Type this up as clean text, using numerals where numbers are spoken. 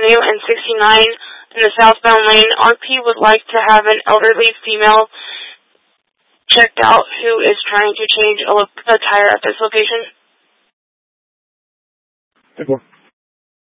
Avenue and 69 in the southbound lane. RP would like to have an elderly female checked out who is trying to change a tire at this location. 10-4.